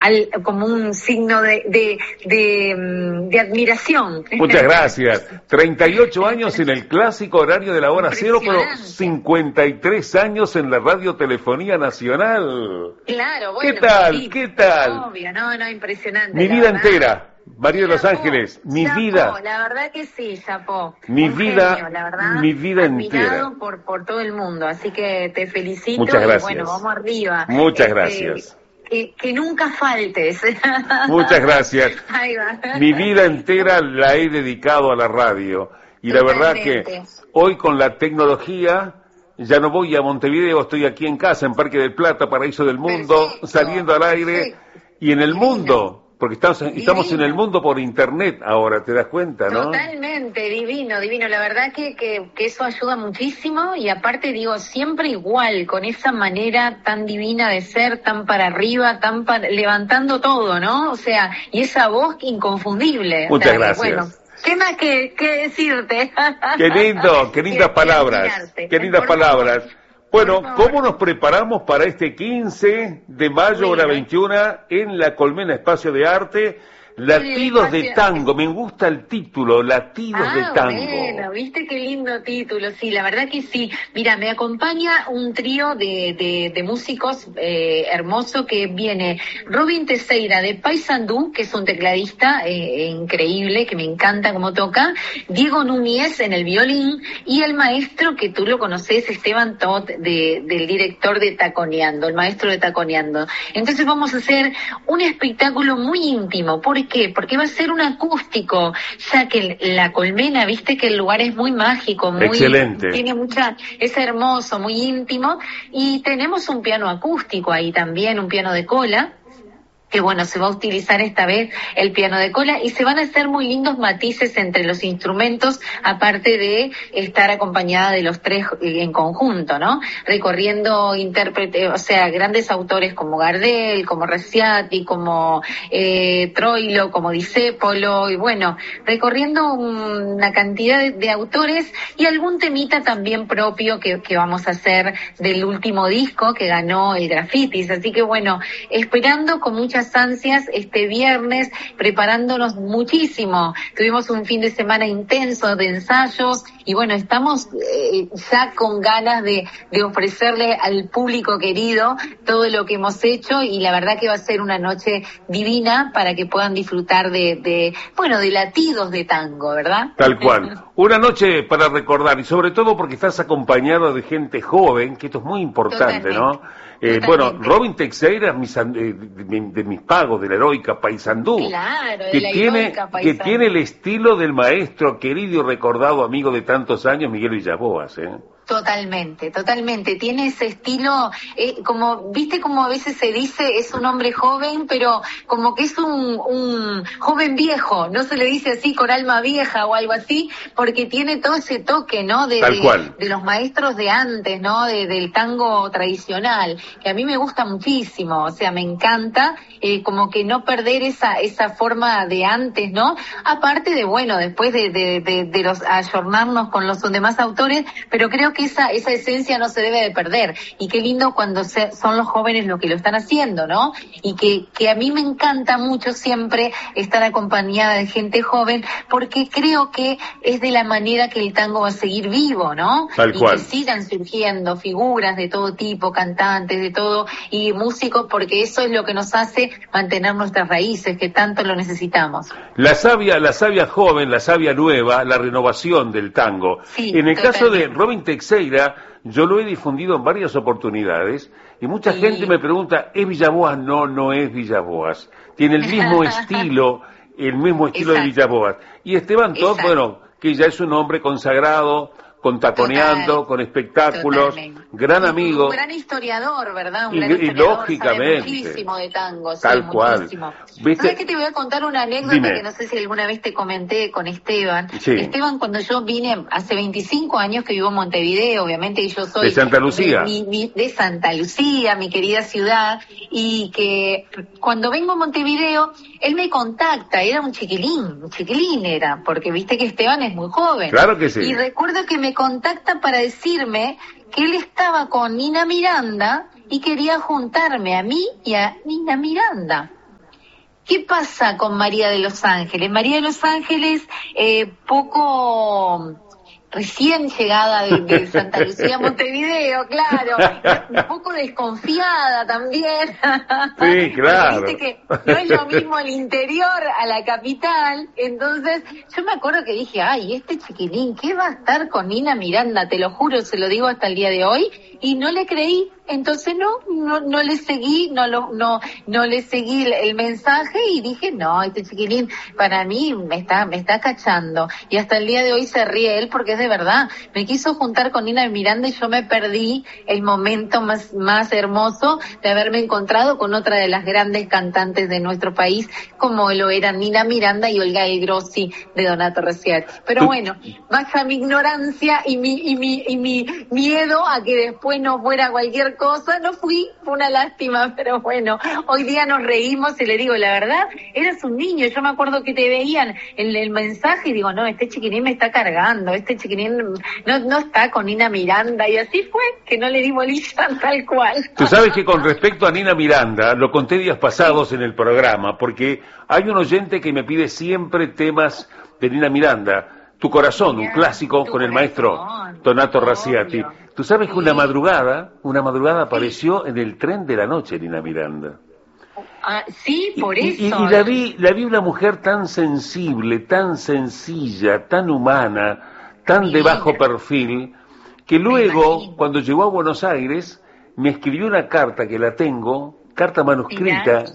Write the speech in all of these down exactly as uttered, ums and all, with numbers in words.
al, como un signo de, de, de, de admiración. Muchas gracias. treinta y ocho años en el clásico horario de la hora cero, pero cincuenta y tres años en la Radiotelefonía Nacional. Claro, bueno. ¿Qué tal? Sí, ¿Qué tal? Obvio, no, no, impresionante. Mi vida verdad. entera. María de Los Chapó, Ángeles, mi chapó, vida. La verdad que sí, chapó. Mi Un vida, genio, la verdad, mi vida admirado entera. por por todo el mundo, así que te felicito. Muchas gracias. Y bueno, vamos arriba. Muchas Este, gracias. Que, que nunca faltes. Muchas gracias. Ahí va. Mi vida entera la he dedicado a la radio. Y la verdad que hoy con la tecnología ya no voy a Montevideo, estoy aquí en casa, en Parque del Plata, Paraíso del Mundo, perfecto, saliendo al aire. Perfecto. Y en el Divino. Mundo, porque estamos, estamos en el mundo por internet ahora, ¿te das cuenta, no? Totalmente, divino, divino. La verdad que, que, que eso ayuda muchísimo y aparte digo, siempre igual, con esa manera tan divina de ser, tan para arriba, tan para, levantando todo, ¿no? O sea, y esa voz inconfundible. Muchas o sea, gracias. Bueno, ¿qué más que, que decirte? Qué lindo, qué lindas palabras, qué lindas palabras. Bueno, ¿cómo nos preparamos para este quince de mayo, hora veintiuno, en la Colmena Espacio de Arte? Latidos de Tango, me gusta el título, Latidos ah, de Tango. Bueno, viste qué lindo título, sí, la verdad que sí. Mira, me acompaña un trío de, de, de músicos eh, hermoso que viene Robin Teixeira de Paysandú, que es un tecladista eh, increíble, que me encanta cómo toca, Diego Núñez en el violín y el maestro que tú lo conoces, Esteban Todd, de, del director de Taconeando, el maestro de Taconeando. Entonces vamos a hacer un espectáculo muy íntimo, ¿por qué? Porque va a ser un acústico, ya que la Colmena, viste que el lugar es muy mágico, muy excelente, tiene mucha, es hermoso, muy íntimo, y tenemos un piano acústico ahí también, un piano de cola, que bueno, se va a utilizar esta vez el piano de cola y se van a hacer muy lindos matices entre los instrumentos, aparte de estar acompañada de los tres en conjunto, ¿no? Recorriendo intérpretes, o sea, grandes autores como Gardel, como Reciati, como eh, Troilo, como Discépolo, y bueno, recorriendo una cantidad de, de autores y algún temita también propio que, que vamos a hacer del último disco que ganó el Grafitis, así que bueno, esperando con mucha ansias este viernes, preparándonos muchísimo. Tuvimos un fin de semana intenso de ensayos y bueno, estamos eh, ya con ganas de, de ofrecerle al público querido todo lo que hemos hecho y la verdad que va a ser una noche divina para que puedan disfrutar de, de bueno, de latidos de tango, ¿verdad? Tal cual. Una noche para recordar y sobre todo porque estás acompañado de gente joven, que esto es muy importante, totalmente, ¿no? Eh, bueno, Robin Teixeira, mis, eh, de, de, de mis pagos, de la heroica Paysandú, claro, que, tiene, que tiene el estilo del maestro querido y recordado amigo de tantos años, Miguel Villaboas, ¿eh? Totalmente, totalmente. Tiene ese estilo, eh, como, viste como a veces se dice, es un hombre joven, pero como que es un, un joven viejo, no se le dice así con alma vieja o algo así, porque tiene todo ese toque, ¿no? De, Tal de, cual. de los maestros de antes, ¿no? De, del tango tradicional, que a mí me gusta muchísimo, o sea, me encanta, eh, como que no perder esa, esa forma de antes, ¿no? Aparte de, bueno, después de, de, de, de los ayornarnos con los demás autores, pero creo que esa esa esencia no se debe de perder y qué lindo cuando se, son los jóvenes los que lo están haciendo, ¿no? Y que que a mí me encanta mucho siempre estar acompañada de gente joven porque creo que es de la manera que el tango va a seguir vivo, ¿no? Tal y cual. que sigan surgiendo figuras de todo tipo, cantantes de todo y músicos porque eso es lo que nos hace mantener nuestras raíces que tanto lo necesitamos. La savia, la savia joven, la savia nueva, la renovación del tango. Sí, en el totalmente. caso de Robin Teixeira, yo lo he difundido en varias oportunidades y mucha sí. gente me pregunta, ¿es Villaboas? No, no es Villaboas. Tiene el mismo estilo, el mismo estilo Exacto. de Villaboas. Y Esteban Todd, bueno, que ya es un hombre consagrado, con Taconeando, Total. Con espectáculos, Totalmente. Gran amigo. Un gran historiador, ¿verdad? Un y, gran y historiador, lógicamente. Sabe muchísimo de tango, Tal sí, cual. muchísimo. ¿Viste? ¿Sabes que te voy a contar una anécdota Dime. Que no sé si alguna vez te comenté con Esteban? Sí. Esteban, cuando yo vine, hace veinticinco años que vivo en Montevideo, obviamente, y yo soy... De Santa Lucía. De, mi, mi, de Santa Lucía, mi querida ciudad, y que cuando vengo a Montevideo, él me contacta, era un chiquilín, un chiquilín era, porque viste que Esteban es muy joven. Claro que sí. Y recuerdo que me contacta para decirme que él estaba con Nina Miranda y quería juntarme a mí y a Nina Miranda. ¿Qué pasa con María de los Ángeles? María de los Ángeles, eh, poco... recién llegada de, de Santa Lucía a Montevideo, claro, un poco desconfiada también. Sí, claro. Viste que no es lo mismo el interior a la capital, entonces yo me acuerdo que dije, ay, este chiquilín, ¿qué va a estar con Nina Miranda? Te lo juro, se lo digo hasta el día de hoy, y no le creí. Entonces no, no, no le seguí, no lo, no, no le seguí el, el mensaje y dije, no, este chiquilín para mí me está, me está cachando. Y hasta el día de hoy se ríe él porque es de verdad. Me quiso juntar con Nina Miranda y yo me perdí el momento más, más hermoso de haberme encontrado con otra de las grandes cantantes de nuestro país, como lo eran Nina Miranda y Olga El Grossi de Donato Rossetti. Pero bueno, vaya mi ignorancia y mi, y mi, y mi miedo a que después no fuera cualquier cosa, no fui, fue una lástima, pero bueno, hoy día nos reímos y le digo, la verdad, eras un niño, yo me acuerdo que te veían en el mensaje y digo, no, este chiquinín me está cargando, este chiquinín no, no está con Nina Miranda, y así fue, que no le di bolilla tal cual. Tú sabes que con respecto a Nina Miranda, lo conté días pasados sí. en el programa, porque hay un oyente que me pide siempre temas de Nina Miranda. Tu corazón, un clásico con el maestro Donato Rossetti. Tú sabes que una madrugada, una madrugada apareció en el tren de la noche Nina Miranda. Ah, sí, por y, eso. Y, y la vi, la vi una mujer tan sensible, tan sencilla, tan humana, tan Mira. de bajo perfil, que luego, cuando llegó a Buenos Aires, me escribió una carta que la tengo, carta manuscrita, Mira.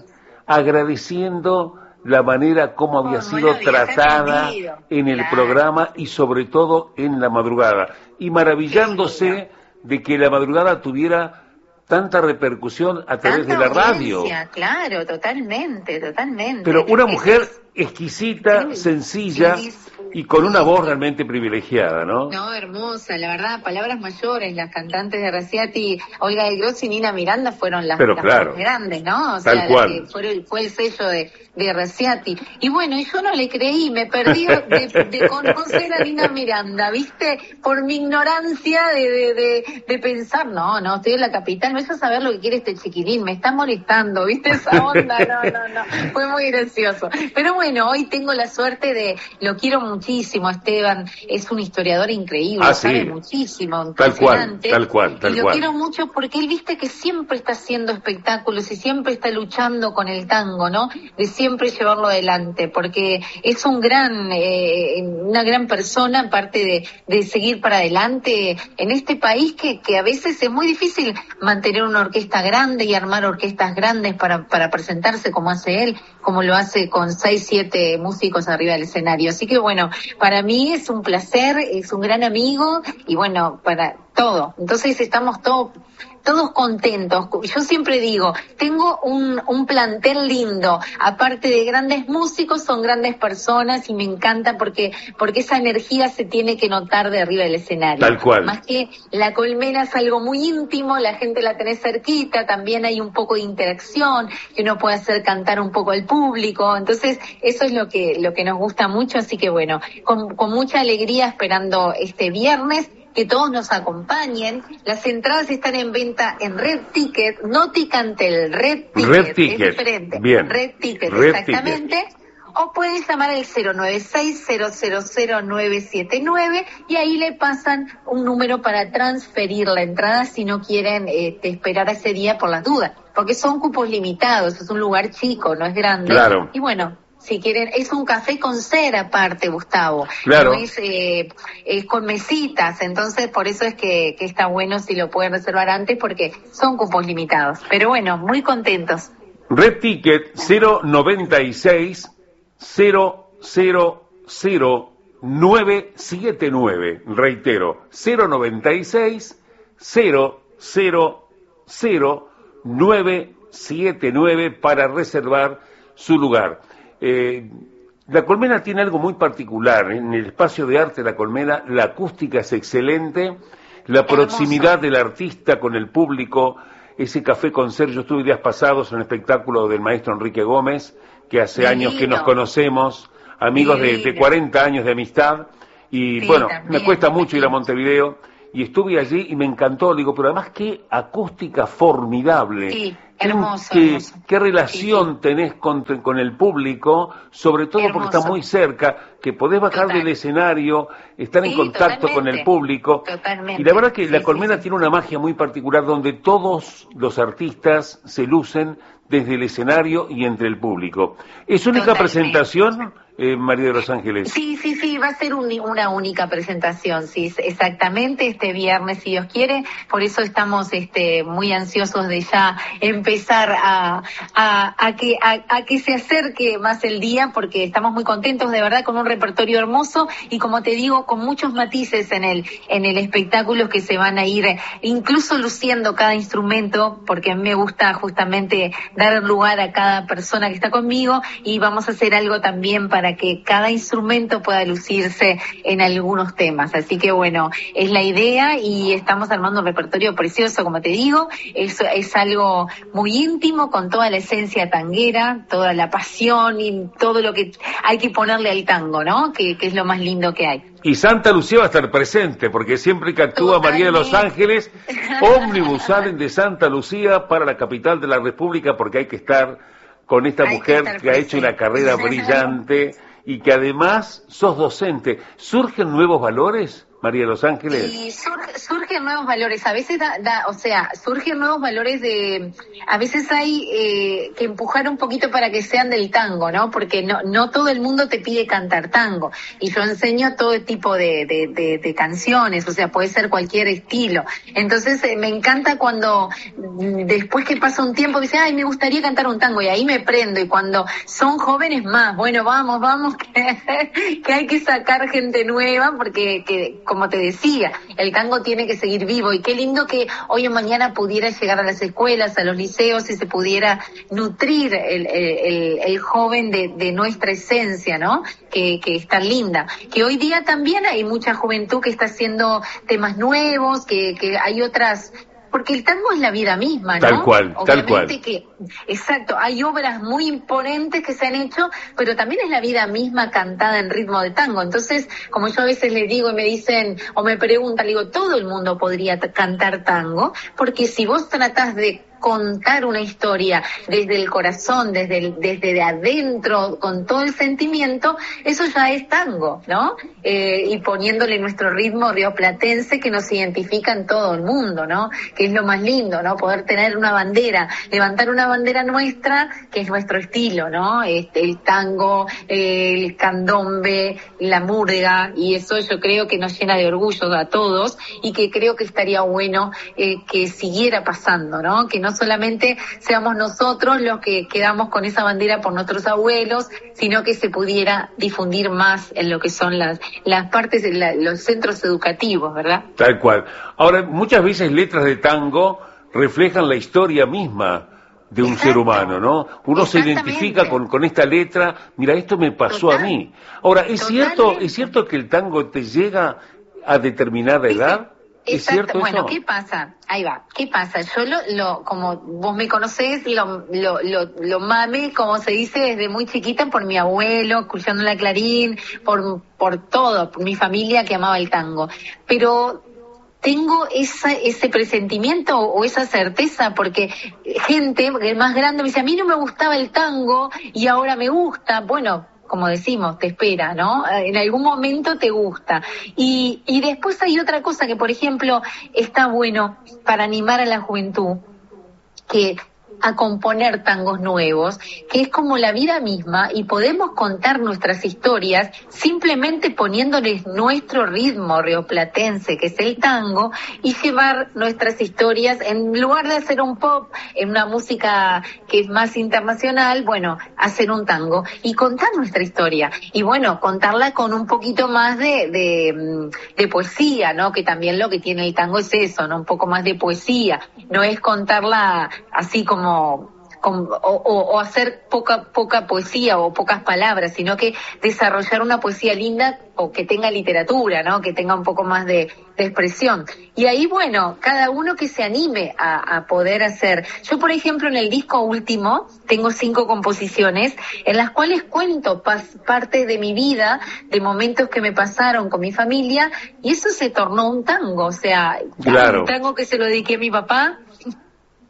agradeciendo la manera como había oh, sido no tratada en el claro. programa y sobre todo en la madrugada. Y maravillándose de que la madrugada tuviera tanta repercusión a través Tanta de la radio. Claro, totalmente, totalmente. Pero una mujer exquisita, sí, sencilla sí, sí. y con una voz realmente privilegiada, ¿no? No, hermosa, la verdad, palabras mayores, las cantantes de Rossetti, Olga El Grossi y Nina Miranda fueron las, Pero las claro, más grandes, ¿no? O tal sea, cual. Que fue, fue el sello de, de Rossetti. Y bueno, y yo no le creí, me perdí de, de conocer a Nina Miranda, ¿viste? Por mi ignorancia de, de, de, de pensar, no, no, estoy en la capital, no es a saber lo que quiere este chiquilín, me está molestando, ¿viste esa onda? No, no, no, fue muy gracioso. Pero bueno, hoy tengo la suerte de, lo quiero muchísimo, Esteban, es un historiador increíble, ah, sabe sí. muchísimo, impresionante. Tal cual, tal cual, tal y lo cual. quiero mucho porque él, viste, que siempre está haciendo espectáculos y siempre está luchando con el tango, ¿no? De siempre llevarlo adelante, porque es un gran, eh, una gran persona, aparte de, de seguir para adelante en este país que, que a veces es muy difícil mantener una orquesta grande y armar orquestas grandes para, para presentarse como hace él, como lo hace con seis, siete músicos arriba del escenario. Así que bueno, para mí es un placer, es un gran amigo y bueno, para todo. Entonces estamos todos todos contentos. Yo siempre digo, tengo un, un plantel lindo, aparte de grandes músicos, son grandes personas y me encanta porque porque esa energía se tiene que notar de arriba del escenario. Tal cual. Más que la colmena es algo muy íntimo, la gente la tenés cerquita, también hay un poco de interacción, que uno puede hacer cantar un poco al público, entonces eso es lo que lo que nos gusta mucho, así que bueno, con, con mucha alegría esperando este viernes, que todos nos acompañen. Las entradas están en venta en Red Ticket, no Ticantel, Red Ticket, Red Ticket. Es diferente. Bien. Red Ticket, Red exactamente. Ticket. O puedes llamar al cero nueve seis, cero cero cero, nueve siete nueve y ahí le pasan un número para transferir la entrada si no quieren eh, esperar a ese día por las dudas, porque son cupos limitados, es un lugar chico, no es grande. Claro. Y bueno, si quieren, es un café con cera aparte, Gustavo. Claro. No es, eh, es con mesitas, entonces por eso es que, que está bueno si lo pueden reservar antes, porque son cupos limitados. Pero bueno, muy contentos. Red Ticket cero noventa y seis, cero cero cero, nueve siete nueve. Reitero, cero noventa y seis, cero cero cero, nueve siete nueve para reservar su lugar. Eh, la Colmena tiene algo muy particular. En el espacio de arte de la Colmena, la acústica es excelente, la proximidad del artista con el público, ese café concert. Yo estuve días pasados en un espectáculo del maestro Enrique Gómez, que hace Divino. años que nos conocemos, amigos de, de cuarenta años de amistad, y sí, bueno, también, me cuesta mucho también. ir a Montevideo, y estuve allí y me encantó, digo, pero además qué acústica formidable, sí. Hermoso, ¿Qué, hermoso. qué relación sí, tenés con, con el público, sobre todo hermoso, porque está muy cerca, que podés bajar Total. del escenario, estar sí, en contacto con el público. Totalmente. Y la verdad que sí, La Colmena sí, sí. tiene una magia muy particular donde todos los artistas se lucen desde el escenario y entre el público. ¿Es única Totalmente. presentación, eh, María de los Ángeles? Sí, sí, sí, va a ser un, una única presentación, sí, exactamente, este viernes, si Dios quiere. Por eso estamos este, muy ansiosos de ya empezar a, a, a, que, a, a que se acerque más el día, porque estamos muy contentos, de verdad, con un repertorio hermoso y, como te digo, con muchos matices en el, en el espectáculo que se van a ir incluso luciendo cada instrumento, porque a mí me gusta justamente dar lugar a cada persona que está conmigo, y vamos a hacer algo también para que cada instrumento pueda lucirse en algunos temas. Así que bueno, es la idea y estamos armando un repertorio precioso, como te digo. Es, es algo muy íntimo, con toda la esencia tanguera, toda la pasión y todo lo que hay que ponerle al tango, ¿no? Que, que es lo más lindo que hay. Y Santa Lucía va a estar presente, porque siempre que actúa Totalmente. María de los Ángeles, ómnibus salen de Santa Lucía para la capital de la República, porque hay que estar con esta hay mujer que, que ha hecho una carrera brillante y que además sos docente. ¿Surgen nuevos valores, María de los Ángeles? Y surge, surgen nuevos valores, a veces da, da, o sea, surgen nuevos valores de, a veces hay eh, que empujar un poquito para que sean del tango, ¿no? Porque no, no todo el mundo te pide cantar tango, y yo enseño todo tipo de, de, de, de canciones, o sea, puede ser cualquier estilo. Entonces eh, me encanta cuando después que pasa un tiempo dice, ay, me gustaría cantar un tango, y ahí me prendo, y cuando son jóvenes más, bueno, vamos, vamos, que, que hay que sacar gente nueva, porque que como te decía, el tango tiene que seguir vivo, y qué lindo que hoy o mañana pudiera llegar a las escuelas, a los liceos, y se pudiera nutrir el, el, el joven de, de nuestra esencia, ¿no? Que, que es tan linda. Que hoy día también hay mucha juventud que está haciendo temas nuevos, que, que hay otras... Porque el tango es la vida misma, ¿no? Tal cual, Obviamente tal cual. Que, exacto, hay obras muy imponentes que se han hecho, pero también es la vida misma cantada en ritmo de tango. Entonces, como yo a veces les digo y me dicen, o me preguntan, digo, todo el mundo podría t- cantar tango, porque si vos tratás de contar una historia desde el corazón, desde el, desde de adentro, con todo el sentimiento, eso ya es tango, ¿no? Eh, y poniéndole nuestro ritmo rioplatense que nos identifica en todo el mundo, ¿no? Que es lo más lindo, ¿no? Poder tener una bandera, levantar una bandera nuestra, que es nuestro estilo, ¿no? Este, el tango, el candombe, la murga, y eso yo creo que nos llena de orgullo a todos, y que creo que estaría bueno eh, que siguiera pasando, ¿no? Que no solamente seamos nosotros los que quedamos con esa bandera por nuestros abuelos, sino que se pudiera difundir más en lo que son las, las partes, de la, los centros educativos, ¿verdad? Tal cual. Ahora, muchas veces letras de tango reflejan la historia misma de un Exacto. ser humano, ¿no? Uno se identifica con, con esta letra, mira, esto me pasó Total. a mí. Ahora, ¿es Totalmente. cierto, es cierto que el tango te llega a determinada edad? ¿Es cierto bueno, eso? ¿qué pasa? Ahí va, ¿qué pasa? Yo lo, lo como vos me conocés, lo, lo, lo, lo mame, como se dice, desde muy chiquita por mi abuelo, escuchando la Clarín, por, por todo, por mi familia que amaba el tango. Pero tengo esa, ese presentimiento o esa certeza, porque gente más grande me dice, a mí no me gustaba el tango y ahora me gusta. Bueno, como decimos, te espera, ¿no? En algún momento te gusta. Y, y después hay otra cosa que, por ejemplo, está bueno para animar a la juventud, que a componer tangos nuevos, que es como la vida misma, y podemos contar nuestras historias simplemente poniéndoles nuestro ritmo rioplatense, que es el tango, y llevar nuestras historias, en lugar de hacer un pop, en una música que es más internacional, bueno, hacer un tango y contar nuestra historia, y bueno, contarla con un poquito más de, de, de poesía, ¿no? Que también lo que tiene el tango es eso, ¿no? Un poco más de poesía, no es contarla así como Con, o, o, o hacer poca poca poesía o pocas palabras, sino que desarrollar una poesía linda o que tenga literatura, ¿no? Que tenga un poco más de, de expresión. Y ahí, bueno, cada uno que se anime a, a poder hacer. Yo, por ejemplo, en el disco último tengo cinco composiciones en las cuales cuento pas, parte de mi vida, de momentos que me pasaron con mi familia, y eso se tornó un tango, o sea, claro. un tango que se lo dediqué a mi papá.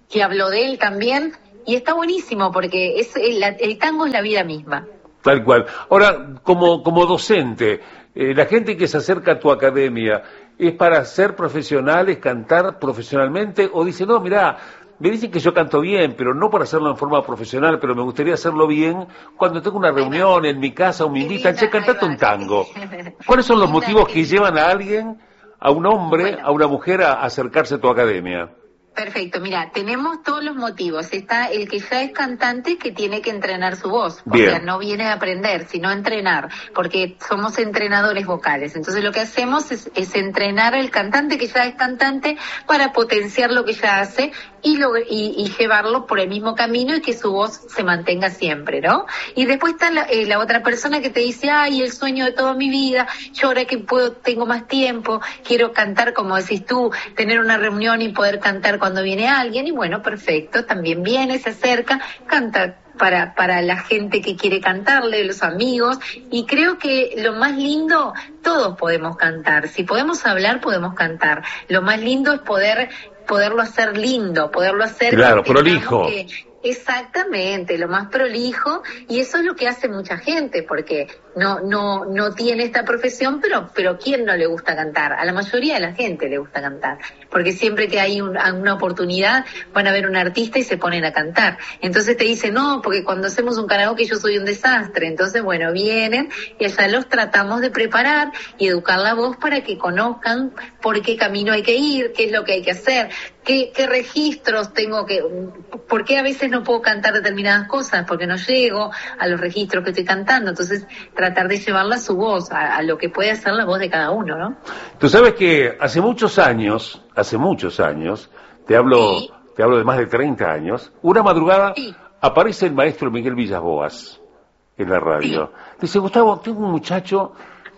que habló de él también, y está buenísimo porque es el, el tango es la vida misma. Tal cual. Ahora, como, como docente, eh, la gente que se acerca a tu academia, ¿es para ser profesionales, cantar profesionalmente? ¿O dice, no, mirá, me dicen que yo canto bien, pero no para hacerlo en forma profesional, pero me gustaría hacerlo bien cuando tengo una reunión en mi casa o me invitan, che, cantate un tango? ¿Cuáles son los motivos que llevan a alguien, a un hombre, bueno, a una mujer a acercarse a tu academia? Perfecto, mira, tenemos todos los motivos. Está el que ya es cantante que tiene que entrenar su voz. Bien. O sea, no viene a aprender, sino a entrenar, porque somos entrenadores vocales. Entonces lo que hacemos es, es entrenar al cantante que ya es cantante para potenciar lo que ya hace y, lo, y, y llevarlo por el mismo camino y que su voz se mantenga siempre, ¿no? Y después está la, eh, la otra persona que te dice, ay, el sueño de toda mi vida, yo ahora que puedo, tengo más tiempo, quiero cantar, como decís tú, tener una reunión y poder cantar cuando viene alguien, y bueno, perfecto, también viene, se acerca, canta para, para la gente que quiere cantarle, los amigos, y creo que lo más lindo, todos podemos cantar, si podemos hablar, podemos cantar, lo más lindo es poder poderlo hacer lindo, poderlo hacer... Claro, prolijo. Que, exactamente, lo más prolijo, y eso es lo que hace mucha gente, porque no no no tiene esta profesión, pero pero ¿quién no le gusta cantar? A la mayoría de la gente le gusta cantar, porque siempre que hay un, una oportunidad van a ver un artista y se ponen a cantar. Entonces te dicen, no, porque cuando hacemos un karaoke yo soy un desastre. Entonces, bueno, vienen y allá los tratamos de preparar y educar la voz para que conozcan por qué camino hay que ir, qué es lo que hay que hacer, qué, qué registros tengo que... ¿Por qué a veces no puedo cantar determinadas cosas? Porque no llego a los registros que estoy cantando. Entonces, tratar de llevarla a su voz, a, a lo que puede hacer la voz de cada uno, ¿no? Tú sabes que hace muchos años, hace muchos años, te hablo, sí. te hablo de más de treinta años, una madrugada sí. aparece el maestro Miguel Villas-Boas en la radio. Sí. Dice, Gustavo, tengo un muchacho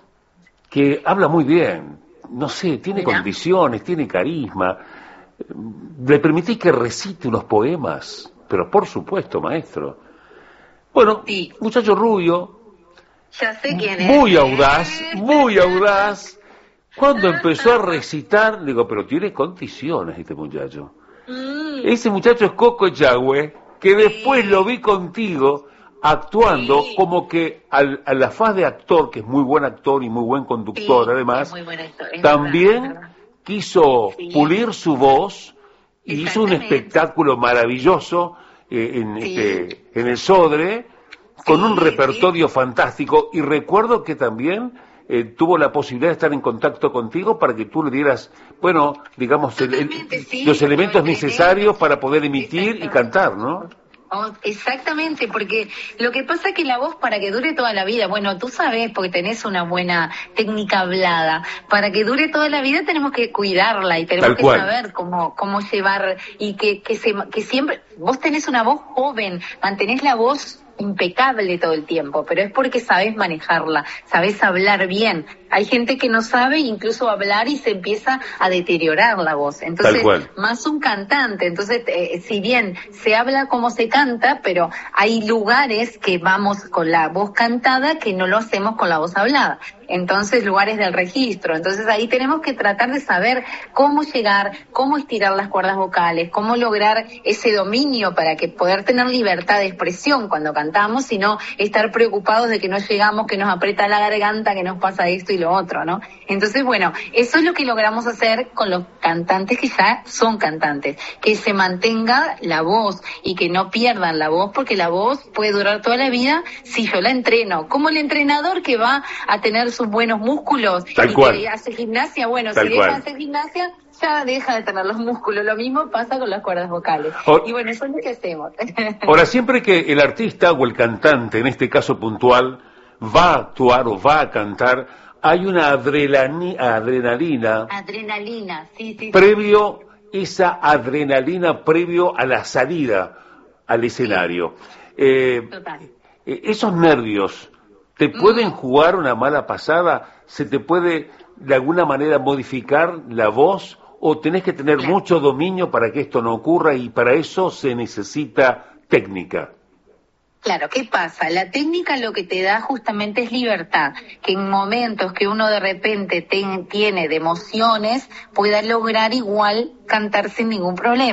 que habla muy bien, no sé, tiene Mira. condiciones, tiene carisma, ¿le permitís que recite unos poemas? Pero por supuesto, maestro. Bueno, sí. muchacho rubio, ya sé quién es. Muy audaz, muy audaz. Cuando empezó a recitar, digo, pero tiene condiciones este muchacho. Mm. Ese muchacho es Coco Echagüe, que después sí. lo vi contigo actuando sí. como que al, a la faz de actor, que es muy buen actor y muy buen conductor sí, además, muy buen actor, también verdad, quiso sí. pulir su voz y hizo un espectáculo maravilloso eh, en, sí. este, en el Sodre, con sí, un repertorio sí. fantástico, y recuerdo que también eh, tuvo la posibilidad de estar en contacto contigo para que tú le dieras, bueno, digamos, el, el, sí, los elementos necesarios para poder emitir y cantar, ¿no? Oh, exactamente, porque lo que pasa es que la voz, para que dure toda la vida, bueno, tú sabes, porque tenés una buena técnica hablada, para que dure toda la vida tenemos que cuidarla y tenemos Tal que cual. saber cómo cómo llevar, y que que, se, que siempre, vos tenés una voz joven, mantenés la voz impecable todo el tiempo, pero es porque sabes manejarla, sabes hablar bien. Hay gente que no sabe incluso hablar y se empieza a deteriorar la voz. Entonces, más un cantante. Entonces, eh, si bien se habla como se canta, pero hay lugares que vamos con la voz cantada que no lo hacemos con la voz hablada. Entonces, lugares del registro. Entonces, ahí tenemos que tratar de saber cómo llegar, cómo estirar las cuerdas vocales, cómo lograr ese dominio para que poder tener libertad de expresión cuando cantamos y no estar preocupados de que no llegamos, que nos aprieta la garganta, que nos pasa esto y lo otro, ¿no? Entonces, bueno, eso es lo que logramos hacer con los cantantes que ya son cantantes, que se mantenga la voz y que no pierdan la voz, porque la voz puede durar toda la vida si yo la entreno, como el entrenador que va a tener sus buenos músculos Tal y cual. que hace gimnasia, bueno, Tal si deja cual. de hacer gimnasia, ya deja de tener los músculos. Lo mismo pasa con las cuerdas vocales. O, y bueno, eso es lo que hacemos. Ahora, siempre que el artista o el cantante, en este caso puntual, va a actuar o va a cantar, hay una adrenalina, adrenalina, adrenalina, sí, sí, previo, esa adrenalina previo a la salida al escenario. Sí. Eh, Total. Esos nervios, ¿te pueden mm. jugar una mala pasada? ¿Se te puede de alguna manera modificar la voz? ¿O tenés que tener claro. mucho dominio para que esto no ocurra, y para eso se necesita técnica? Claro, ¿qué pasa? La técnica lo que te da justamente es libertad, que en momentos que uno de repente ten, tiene de emociones, pueda lograr igual cantar sin ningún problema.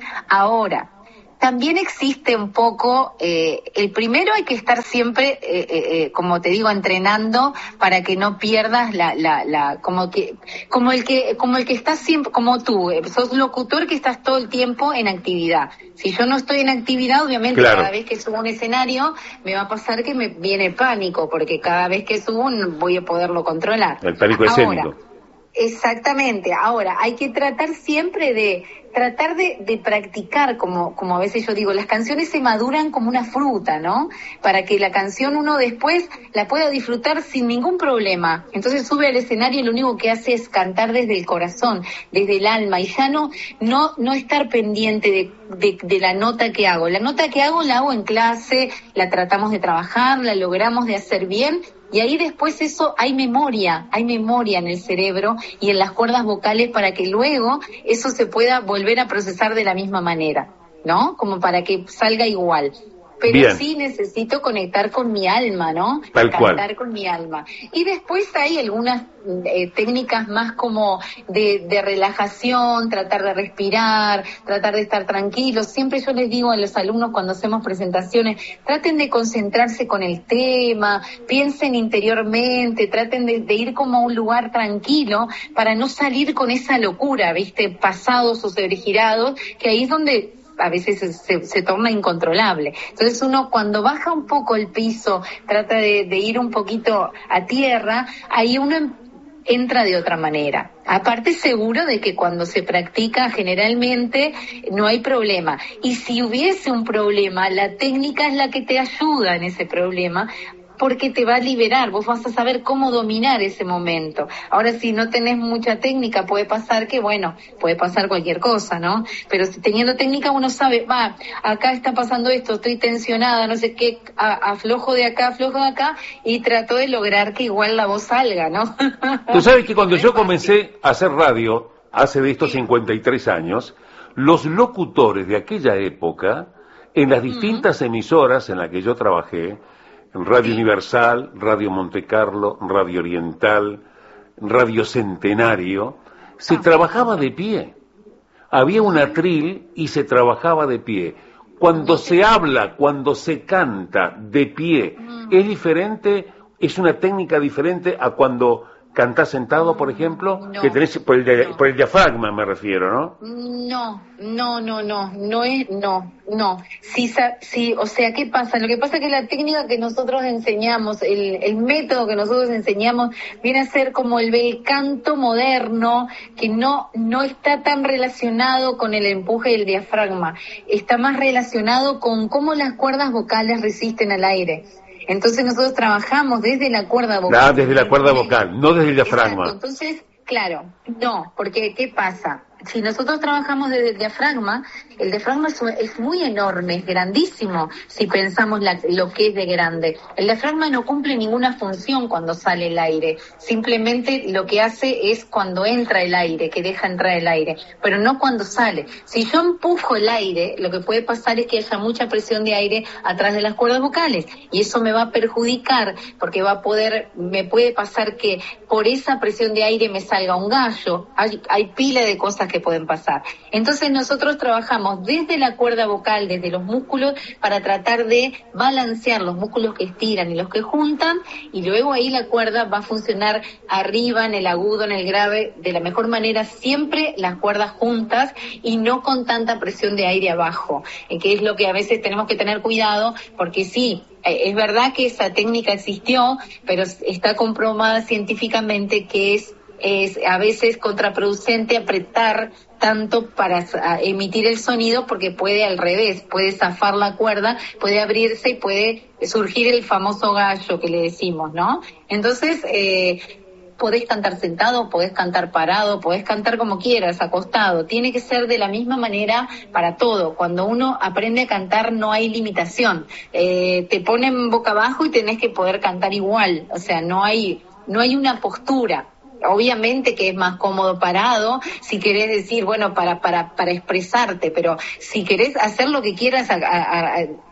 Ahora, también existe un poco, eh, el primero hay que estar siempre, eh, eh, como te digo, entrenando para que no pierdas la, la, la, como que, como el que, como el que estás siempre, como tú, eh, sos locutor que estás todo el tiempo en actividad. Si yo no estoy en actividad, obviamente claro. Cada vez que subo un escenario me va a pasar que me viene pánico, porque cada vez que subo no voy a poderlo controlar. El pánico escénico. Exactamente. Ahora, hay que tratar siempre de, tratar de, de practicar, como, como a veces yo digo, las canciones se maduran como una fruta, ¿no? Para que la canción uno después la pueda disfrutar sin ningún problema. Entonces sube al escenario y lo único que hace es cantar desde el corazón, desde el alma, y ya no, no, no estar pendiente de, de, de la nota que hago. La nota que hago la hago en clase, la tratamos de trabajar, la logramos de hacer bien, y ahí después eso, hay memoria, hay memoria en el cerebro y en las cuerdas vocales para que luego eso se pueda volver a procesar de la misma manera, ¿no? Como para que salga igual. Pero Bien. Sí necesito conectar con mi alma, ¿no? Tal cual. Cantar con mi alma. Y después hay algunas eh, técnicas más como de, de relajación, tratar de respirar, tratar de estar tranquilos. Siempre yo les digo a los alumnos cuando hacemos presentaciones, traten de concentrarse con el tema, piensen interiormente, traten de, de ir como a un lugar tranquilo para no salir con esa locura, ¿viste? Pasados o sobregirados, que ahí es donde a veces se, se, se torna incontrolable. Entonces uno cuando baja un poco el piso, trata de, de ir un poquito a tierra, ahí uno entra de otra manera. Aparte seguro de que cuando se practica generalmente no hay problema. Y si hubiese un problema, la técnica es la que te ayuda en ese problema, porque te va a liberar, vos vas a saber cómo dominar ese momento. Ahora, si no tenés mucha técnica, puede pasar que, bueno, puede pasar cualquier cosa, ¿no? Pero si teniendo técnica uno sabe, va, acá está pasando esto, estoy tensionada, no sé qué, a, aflojo de acá, aflojo de acá, y trato de lograr que igual la voz salga, ¿no? Tú sabes que cuando yo comencé a hacer radio, hace de estos cincuenta y tres años, los locutores de aquella época, en las distintas uh-huh. emisoras en las que yo trabajé, Radio Universal, Radio Monte Carlo, Radio Oriental, Radio Centenario, se ah, trabajaba de pie. Había un atril y se trabajaba de pie. Cuando se habla, cuando se canta de pie, es diferente, es una técnica diferente a cuando cantás sentado, por ejemplo, no, que tenés por el, no. por el diafragma me refiero, ¿no? No, no, no, no, no es, no, no. Sí, sí, o sea, ¿qué pasa? Lo que pasa es que la técnica que nosotros enseñamos, el, el método que nosotros enseñamos, viene a ser como el bel canto moderno, que no, no está tan relacionado con el empuje del diafragma, está más relacionado con cómo las cuerdas vocales resisten al aire. Entonces nosotros trabajamos desde la cuerda vocal. Ah, desde la cuerda vocal, no desde el diafragma. Exacto. Entonces, claro, no, porque ¿qué pasa? Si nosotros trabajamos desde el diafragma, el diafragma es, es muy enorme, es grandísimo, si pensamos la, lo que es de grande. El diafragma no cumple ninguna función cuando sale el aire, simplemente lo que hace es cuando entra el aire, que deja entrar el aire, pero no cuando sale. Si yo empujo el aire, lo que puede pasar es que haya mucha presión de aire atrás de las cuerdas vocales, y eso me va a perjudicar, porque va a poder, me puede pasar que por esa presión de aire me salga un gallo, hay, hay pila de cosas que pueden pasar. Entonces nosotros trabajamos desde la cuerda vocal, desde los músculos, para tratar de balancear los músculos que estiran y los que juntan, y luego ahí la cuerda va a funcionar arriba, en el agudo, en el grave, de la mejor manera, siempre las cuerdas juntas y no con tanta presión de aire abajo, que es lo que a veces tenemos que tener cuidado, porque sí, es verdad que esa técnica existió, pero está comprobada científicamente que es es a veces contraproducente apretar tanto para emitir el sonido, porque puede al revés, puede zafar la cuerda, puede abrirse y puede surgir el famoso gallo que le decimos, ¿no? Entonces, eh, podés cantar sentado, podés cantar parado, podés cantar como quieras, acostado. Tiene que ser de la misma manera para todo. Cuando uno aprende a cantar no hay limitación. Eh, te ponen boca abajo y tenés que poder cantar igual. O sea, no hay, no hay una postura. Obviamente que es más cómodo parado, si querés decir, bueno, para para para expresarte, pero si querés hacer lo que quieras a, a, a,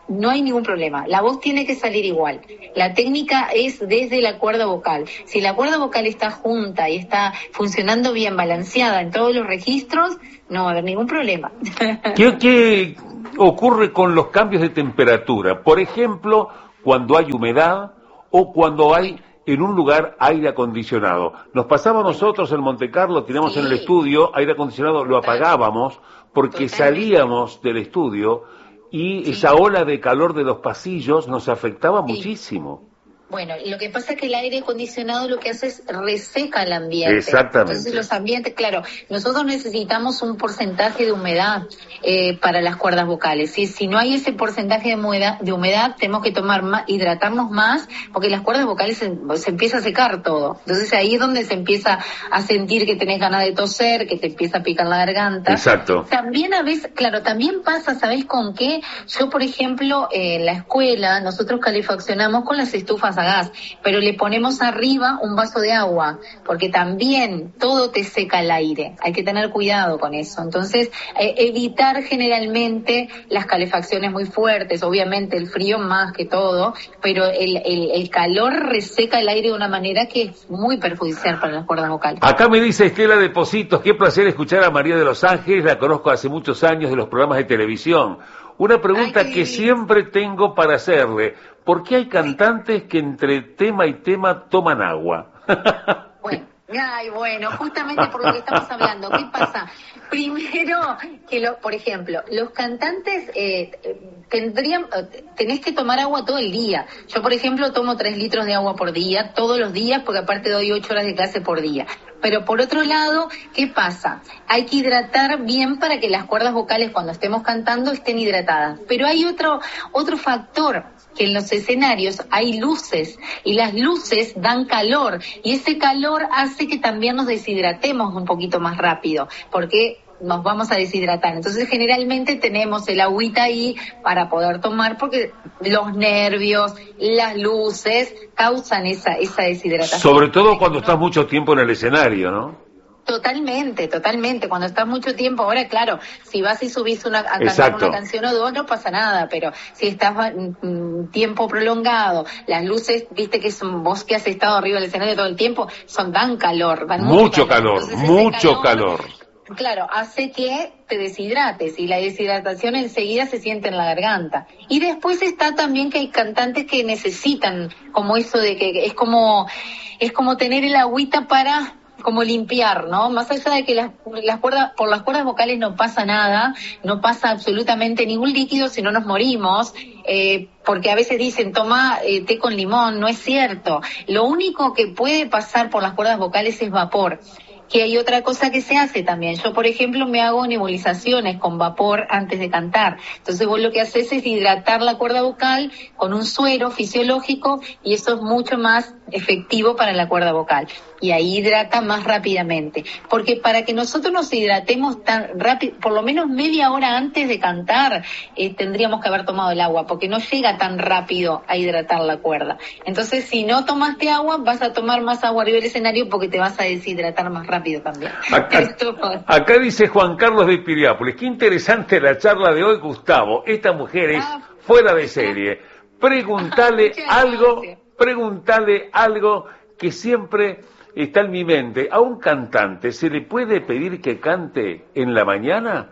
no hay ningún problema. La voz tiene que salir igual. La técnica es desde la cuerda vocal. Si la cuerda vocal está junta y está funcionando bien, balanceada en todos los registros, no va a haber ningún problema. ¿Qué, qué ocurre con los cambios de temperatura? Por ejemplo, cuando hay humedad o cuando hay en un lugar aire acondicionado. Nos pasaba a nosotros en Monte Carlo, teníamos sí. en el estudio aire acondicionado, lo apagábamos porque Totalmente. salíamos del estudio y sí. esa ola de calor de los pasillos nos afectaba sí. muchísimo. Bueno, lo que pasa es que el aire acondicionado lo que hace es reseca el ambiente. Exactamente. Entonces los ambientes, claro, nosotros necesitamos un porcentaje de humedad eh, para las cuerdas vocales. ¿Sí? Si no hay ese porcentaje de humedad, de humedad tenemos que tomar más, hidratarnos más, porque las cuerdas vocales se, se empieza a secar todo. Entonces ahí es donde se empieza a sentir que tenés ganas de toser, que te empieza a picar la garganta. Exacto. También a veces, claro, también pasa, ¿sabés con qué? Yo, por ejemplo, eh, en la escuela, nosotros calefaccionamos con las estufas a gas, pero le ponemos arriba un vaso de agua, porque también todo te seca el aire, hay que tener cuidado con eso. Entonces, eh, evitar generalmente las calefacciones muy fuertes, obviamente el frío más que todo, pero el, el, el calor reseca el aire de una manera que es muy perjudicial para las cuerdas vocales. Acá me dice Estela de Positos, qué placer escuchar a María de los Ángeles, la conozco hace muchos años de los programas de televisión. Una pregunta Ay, que siempre tengo para hacerle, ¿por qué hay cantantes que entre tema y tema toman agua? Bueno, ay, bueno, justamente por lo que estamos hablando, ¿qué pasa? Primero, que lo, por ejemplo, los cantantes eh, tendrían, tenés que tomar agua todo el día. Yo, por ejemplo, tomo tres litros de agua por día, todos los días, porque aparte doy ocho horas de clase por día. Pero por otro lado, ¿qué pasa? Hay que hidratar bien para que las cuerdas vocales cuando estemos cantando estén hidratadas. Pero hay otro, otro factor, que en los escenarios hay luces y las luces dan calor y ese calor hace que también nos deshidratemos un poquito más rápido, porque nos vamos a deshidratar. Entonces generalmente tenemos el agüita ahí para poder tomar porque los nervios, las luces causan esa, esa deshidratación. Sobre todo cuando estás mucho tiempo en el escenario, ¿no? Totalmente, totalmente. Cuando estás mucho tiempo, ahora claro, si vas y subís una, a cantar una canción o dos, no pasa nada, pero si estás mm, tiempo prolongado, las luces, viste que son vos que has estado arriba del escenario todo el tiempo, son dan calor, dan mucho, mucho calor, calor mucho calor. calor. Claro, hace que te deshidrates y la deshidratación enseguida se siente en la garganta. Y después está también que hay cantantes que necesitan como eso de que es como es como tener el agüita para como limpiar, ¿no? Más allá de que las, las cuerdas, por las cuerdas vocales no pasa nada, no pasa absolutamente ningún líquido si no nos morimos, eh, porque a veces dicen toma eh, té con limón, no es cierto. Lo único que puede pasar por las cuerdas vocales es vapor. Que hay otra cosa que se hace también. Yo, por ejemplo, me hago nebulizaciones con vapor antes de cantar. Entonces vos lo que haces es hidratar la cuerda vocal con un suero fisiológico y eso es mucho más efectivo para la cuerda vocal. Y ahí hidrata más rápidamente. Porque para que nosotros nos hidratemos tan rápido, por lo menos media hora antes de cantar, eh, tendríamos que haber tomado el agua, porque no llega tan rápido a hidratar la cuerda. Entonces, si no tomaste agua, vas a tomar más agua arriba del escenario porque te vas a deshidratar más rápido también. Acá, acá dice Juan Carlos de Piriápolis, qué interesante la charla de hoy, Gustavo. Esta mujer es ah, fuera de serie. Pregúntale ah, algo, pregúntale algo que siempre está en mi mente. ¿A un cantante se le puede pedir que cante en la mañana?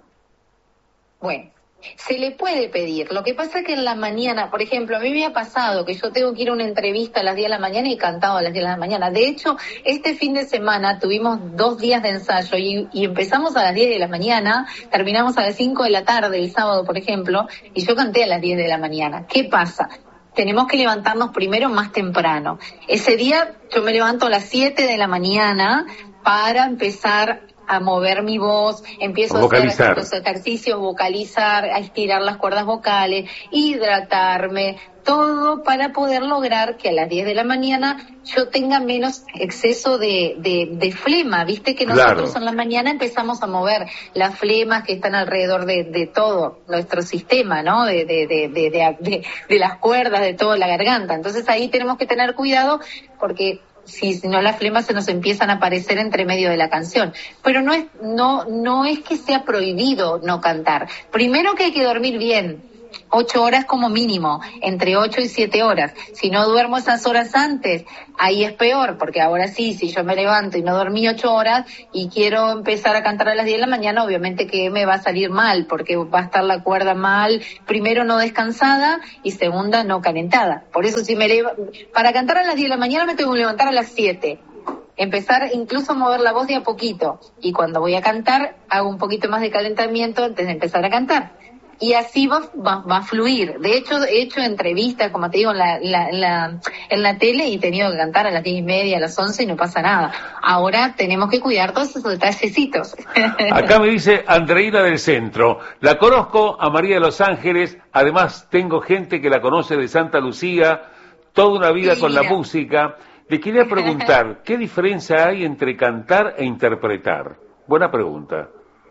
Bueno, se le puede pedir. Lo que pasa es que en la mañana, por ejemplo, a mí me ha pasado que yo tengo que ir a una entrevista a las diez de la mañana y he cantado a las diez de la mañana. De hecho, este fin de semana tuvimos dos días de ensayo y, y empezamos a las diez de la mañana, terminamos a las cinco de la tarde el sábado, por ejemplo, y yo canté a las diez de la mañana. ¿Qué pasa? Tenemos que levantarnos primero más temprano. Ese día yo me levanto a las siete de la mañana para empezar a mover mi voz, empiezo a hacer los ejercicios, vocalizar, a estirar las cuerdas vocales, hidratarme, todo para poder lograr que a las diez de la mañana yo tenga menos exceso de, de, de flema. Viste que nosotros claro. en la mañana empezamos a mover las flemas que están alrededor de, de todo nuestro sistema, ¿no? De, de, de, de, de, de, de las cuerdas, de toda la garganta. Entonces ahí tenemos que tener cuidado porque si no las flemas se nos empiezan a aparecer entre medio de la canción. Pero no es, no, no es que sea prohibido no cantar. Primero que hay que dormir bien. ocho horas como mínimo, entre ocho y siete horas. Si no duermo esas horas antes, ahí es peor, porque ahora sí, si yo me levanto y no dormí ocho horas y quiero empezar a cantar a las diez de la mañana, obviamente que me va a salir mal, porque va a estar la cuerda mal, primero no descansada y segunda no calentada. Por eso si me lev- para cantar a las diez de la mañana me tengo que levantar a las siete. Empezar incluso a mover la voz de a poquito, y cuando voy a cantar hago un poquito más de calentamiento antes de empezar a cantar, y así va, va, va a fluir. De hecho, he hecho entrevistas, como te digo, en la, la, la, en la tele, y he tenido que cantar a las diez y media, a las once, y no pasa nada. Ahora tenemos que cuidar todos esos detallecitos. Acá me dice Andreina del Centro, la conozco a María de los Ángeles, además tengo gente que la conoce de Santa Lucía, toda una vida Sí, con mira. la música. Le quería preguntar, ¿qué diferencia hay entre cantar e interpretar? Buena pregunta.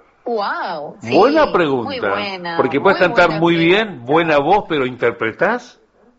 Wow, sí, buena pregunta. Muy buena. Porque puedes muy cantar buena muy pregunta. bien, buena voz, pero ¿interpretás?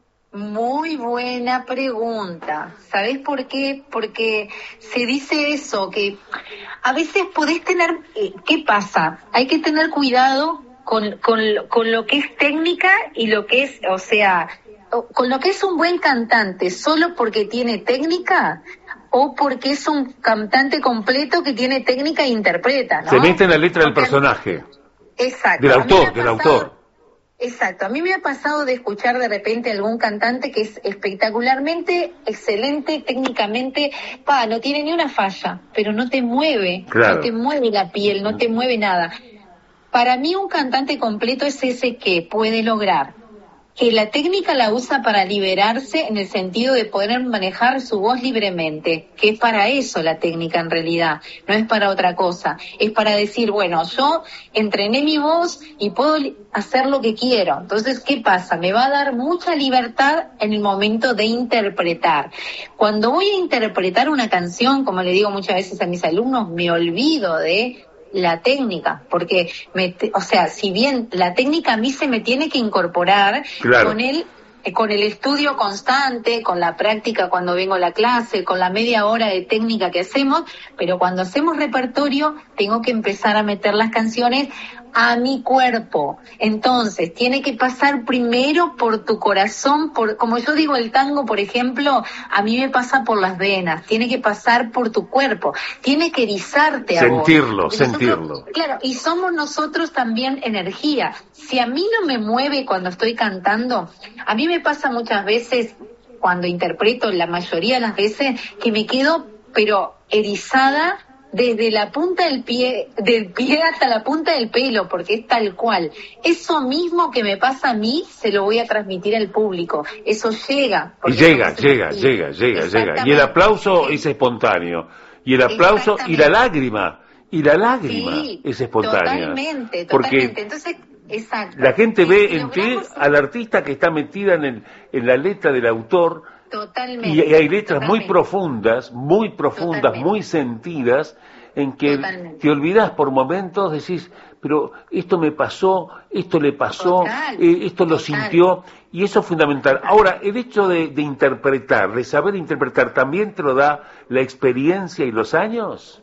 Muy buena pregunta. ¿Sabés por qué? Porque se dice eso, que a veces podés tener... eh, ¿Qué pasa? Hay que tener cuidado con, con, con lo que es técnica y lo que es, o sea, con lo que es un buen cantante, solo porque tiene técnica, o porque es un cantante completo que tiene técnica e interpreta, ¿no? Se mete en la letra del Porque- personaje, Exacto. del A mí me autor, ha del pasado- autor. Exacto, a mí me ha pasado de escuchar de repente algún cantante que es espectacularmente excelente técnicamente, pa, no tiene ni una falla, pero no te mueve, Claro. no te mueve la piel, no te mueve nada. Para mí un cantante completo es ese que puede lograr que la técnica la usa para liberarse, en el sentido de poder manejar su voz libremente, que es para eso la técnica en realidad, no es para otra cosa, es para decir, bueno, yo entrené mi voz y puedo li- hacer lo que quiero. Entonces, ¿qué pasa? Me va a dar mucha libertad en el momento de interpretar. Cuando voy a interpretar una canción, como le digo muchas veces a mis alumnos, me olvido de la técnica, porque, me, te- o sea, si bien la técnica a mí se me tiene que incorporar Claro. con el eh, con el estudio constante, con la práctica cuando vengo a la clase, con la media hora de técnica que hacemos, pero cuando hacemos repertorio tengo que empezar a meter las canciones a mi cuerpo. Entonces, tiene que pasar primero por tu corazón, por, como yo digo, el tango, por ejemplo, a mí me pasa por las venas, tiene que pasar por tu cuerpo, tiene que erizarte a vos. Sentirlo, Porque nosotros- sentirlo. Claro, y somos nosotros también energía. Si a mí no me mueve cuando estoy cantando, a mí me pasa muchas veces, cuando interpreto, la mayoría de las veces, que me quedo, pero erizada desde la punta del pie, del pie hasta la punta del pelo, porque es tal cual. Eso mismo que me pasa a mí, se lo voy a transmitir al público. Eso llega. Y porque llega, somos llega, energía. llega, llega, llega. Y el Exactamente. aplauso es espontáneo. Y el aplauso y la Exactamente. lágrima. Y la lágrima Sí, es espontánea. totalmente, Porque totalmente. Entonces, exacto. la gente Si- ve si en ti logramos- al artista que está metida en, el- en la letra del autor. Totalmente. Y hay letras muy totalmente. profundas, muy profundas, Totalmente. muy sentidas, en que Totalmente. te olvidás por momentos, decís, pero esto me pasó, esto le pasó, Total, eh, esto lo total. sintió, y eso es fundamental. Ahora, el hecho de, de interpretar, de saber interpretar, ¿también te lo da la experiencia y los años?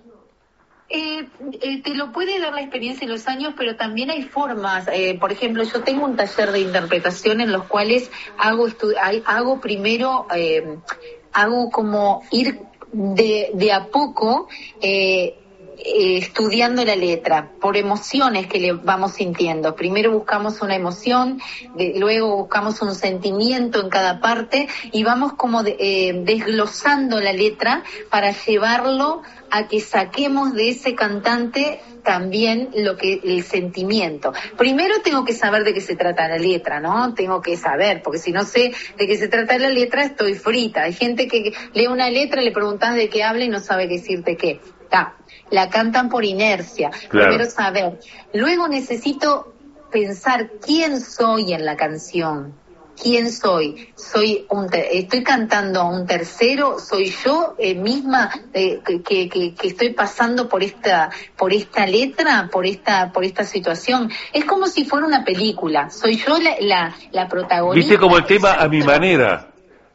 Eh, eh, te lo puede dar la experiencia y los años, pero también hay formas. Eh, por ejemplo, yo tengo un taller de interpretación en los cuales hago estu- hay- hago primero, eh, hago como ir de, de a poco eh, eh, estudiando la letra, por emociones que le vamos sintiendo. Primero buscamos una emoción, de- luego buscamos un sentimiento en cada parte y vamos como de- eh, desglosando la letra para llevarlo a que saquemos de ese cantante también lo que el sentimiento. Primero tengo que saber de qué se trata la letra, ¿no? Tengo que saber, porque si no sé de qué se trata la letra, estoy frita. Hay gente que lee una letra, le preguntás de qué habla y no sabe decirte qué. Ta, la cantan por inercia. Claro. Primero saber. Luego necesito pensar quién soy en la canción. ¿Quién soy? Soy un te- estoy cantando a un tercero, soy yo eh, misma eh, que, que, que, que estoy pasando por esta por esta letra, por esta por esta situación. Es como si fuera una película. Soy yo la la, la protagonista. Viste como el tema a mi Exacto. manera.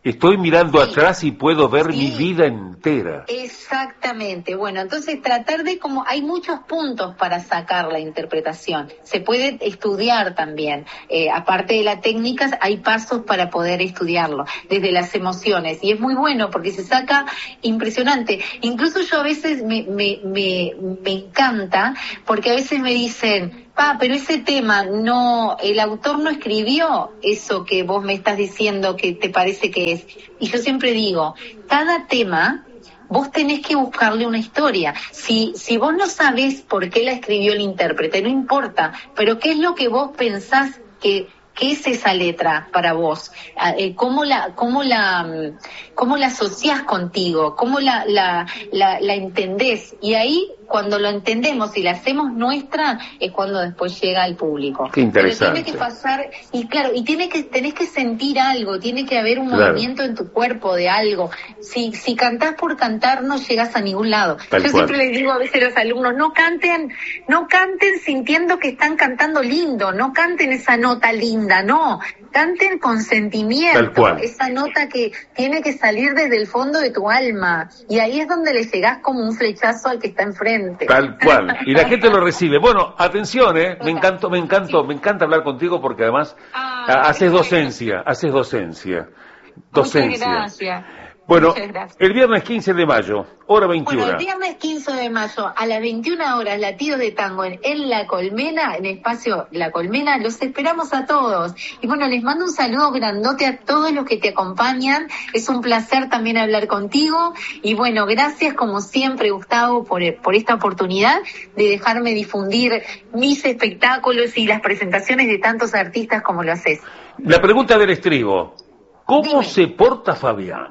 estoy mirando sí. atrás y puedo ver sí. mi vida entera. Exactamente. Bueno, entonces tratar de como hay muchos puntos para sacar la interpretación. Se puede estudiar también. Eh, aparte de la técnica, hay pasos para poder estudiarlo, desde las emociones. Y es muy bueno porque se saca impresionante. Incluso yo a veces me, me, me, me encanta, porque a veces me dicen, pa, pero ese tema no, el autor no escribió eso que vos me estás diciendo que te parece que es. Y yo siempre digo, cada tema vos tenés que buscarle una historia. Si, si vos no sabés por qué la escribió el intérprete, no importa, pero qué es lo que vos pensás que, ¿qué es esa letra para vos? Eh, ¿Cómo la, cómo la, cómo la asociás contigo? ¿Cómo la, la, la, la entendés? Y ahí, cuando lo entendemos y la hacemos nuestra, es cuando después llega al público. Qué interesante. Pero tiene que pasar, y claro, y tiene que, tenés que sentir algo, tiene que haber un claro. movimiento en tu cuerpo de algo. Si, si cantás por cantar, no llegas a ningún lado. Tal Yo cual. siempre les digo a veces a los alumnos, no canten, no canten sintiendo que están cantando lindo, no canten esa nota linda, no, canten con sentimiento. Tal cual. Esa nota que tiene que salir desde el fondo de tu alma, y ahí es donde le llegás como un flechazo al que está enfrente. Tal cual, y la gente lo recibe. Bueno, atención, eh, me encantó, me encantó, me encanta hablar contigo porque además ah, haces docencia, haces docencia, docencia. Muchas gracias. Bueno, el viernes quince de mayo, hora veintiuna. Bueno, el viernes quince de mayo, a las veintiuna horas, Latidos de Tango en, en La Colmena, en espacio La Colmena, los esperamos a todos. Y bueno, les mando un saludo grandote a todos los que te acompañan. Es un placer también hablar contigo. Y bueno, gracias como siempre, Gustavo, por, por esta oportunidad de dejarme difundir mis espectáculos y las presentaciones de tantos artistas como lo haces. La pregunta del estribo, ¿cómo Dime. se porta Fabián?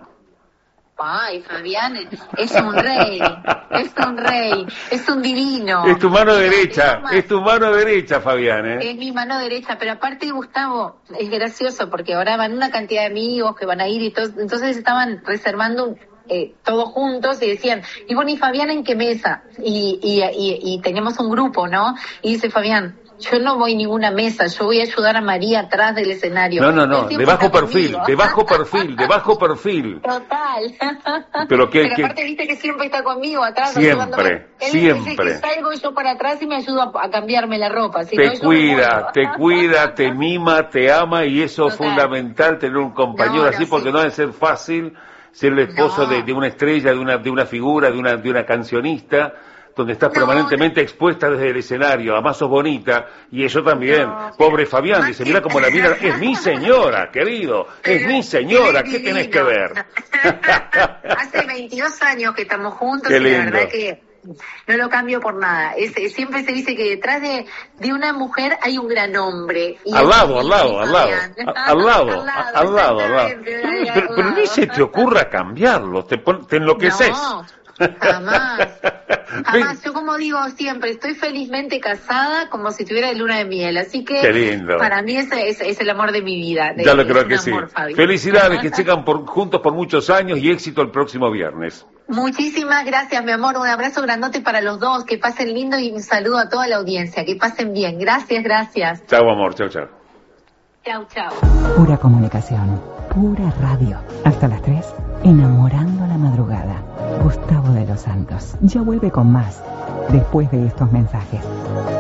Ay, Fabián es un rey, es un rey, es un divino. Es tu mano Mira, derecha, es, es tu mano derecha, Fabián, ¿eh? Es mi mano derecha, pero aparte, Gustavo, es gracioso porque ahora van una cantidad de amigos que van a ir y todo, entonces estaban reservando eh, todos juntos y decían, y bueno, ¿y Fabián en qué mesa? Y, y, y, y tenemos un grupo, ¿no? Y dice Fabián, yo no voy a ninguna mesa, yo voy a ayudar a María atrás del escenario. No, no, no, de bajo perfil, conmigo. de bajo perfil, de bajo perfil. Total. Pero, que, Pero que... aparte viste que siempre está conmigo atrás. Siempre, Él siempre. Dice que salgo yo para atrás y me ayuda a cambiarme la ropa. Si te no, cuida, te cuida, te mima, te ama y eso es fundamental, tener un compañero no, no, así porque sí. no debe ser fácil ser el esposo no. de, de una estrella, de una, de una figura, de una, de una cancionista, donde estás no, permanentemente no. expuesta desde el escenario, además sos bonita, y eso también, no, pobre Fabián, no, dice, mira cómo la mira, es mi señora, querido, es mi señora, ¿qué tenés que ver? Hace veintidós años que estamos juntos Qué y lindo. la verdad que no lo cambio por nada. Es, siempre se dice que detrás de, de una mujer hay un gran hombre. Y al, lado, al lado, al lado, al lado, al lado, al lado, al lado. Pero, pero ni se te ocurra cambiarlo, te, te enloqueces. No. Jamás, jamás. Yo como digo siempre, estoy felizmente casada como si tuviera de luna de miel, así que Qué lindo. Para mí ese es, es el amor de mi vida. De, ya lo creo que amor, sí. Fabi. Felicidades, que sigan por, juntos por muchos años y éxito el próximo viernes. Muchísimas gracias, mi amor, un abrazo grandote para los dos, que pasen lindo y un saludo a toda la audiencia, que pasen bien. Gracias, gracias. Chao, amor, chao, chao. Chao, chao. Pura comunicación, pura radio. Hasta las tres, enamorando la madrugada. Gustavo de los Santos ya vuelve con más después de estos mensajes.